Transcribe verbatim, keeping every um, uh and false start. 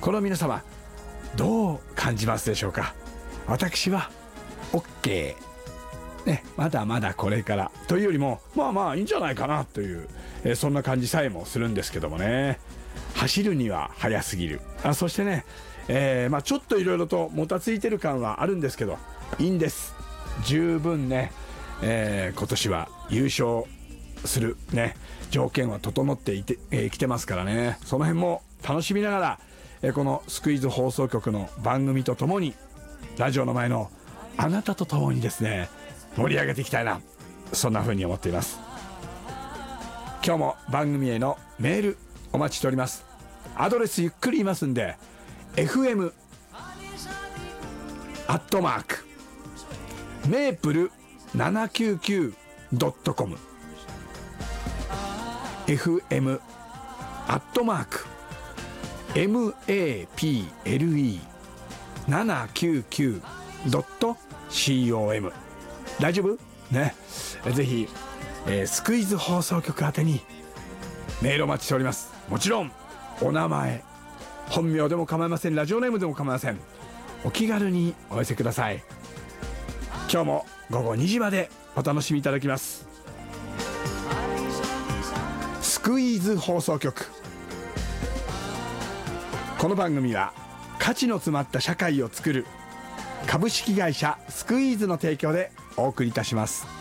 この皆様どう感じますでしょうか。私は OK、ね、まだまだこれからというよりもまあまあいいんじゃないかなという、えー、そんな感じさえもするんですけどもね。走るには速すぎる。あそしてね、えーまあ、ちょっといろいろともたついてる感はあるんですけどいいんです。十分ね、えー、今年は優勝するね条件は整っていて、えー、来てますからね。その辺も楽しみながら、えー、このスクイズ放送局の番組とともにラジオの前のあなたとともにですね盛り上げていきたいな、そんな風に思っています。今日も番組へのメールお待ちしております。アドレスゆっくり言いますんで エフエム アットマークメープル ななきゅうきゅう ドットコム エフエム アットマーク メープル ななきゅうきゅう ドットコム 大丈夫ね。ぜひ、えー、スクイズ放送局宛てにメールお待ちしております。もちろんお名前本名でも構いません、ラジオネームでも構いません。お気軽にお寄せください。今日も午後にじまでお楽しみいただきます。スクイズ放送局。この番組は価値の詰まった社会を作る株式会社スクイーズの提供でお送りいたします。